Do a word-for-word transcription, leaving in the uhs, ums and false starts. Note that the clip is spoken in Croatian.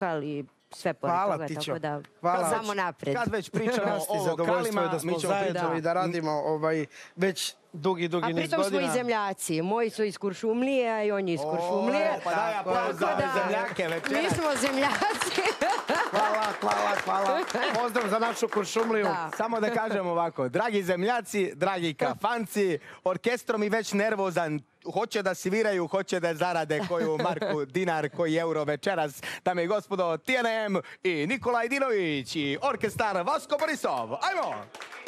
ali sve pored Hvala, toga, Tićo. tako da Hvala. samo napred. Kad već pričamo Čast i o zadovoljstvo je vokalima, da smo mi ćemo zajedno da. i da radimo ovaj, već dugi, dugi A niz pritom smo i godina. zemljaci. Moji su iz Kuršumlije, a i on je iz Kuršumlije. Pa daj aplauz za ove zemljake večeras. Mi smo zemljaci. Hvala, hvala, hvala. Pozdrav za našu Kuršumliju. Da. Samo da kažem ovako, dragi zemljaci, dragi kafanci, orkestrom i već nervozan, hoće da sviraju, hoće da zarade koju marku, dinar, koji euro večeras. Dame i gospodo, T N M i Nikola Idinović i orkestar Vasko Borisov. Ajmo!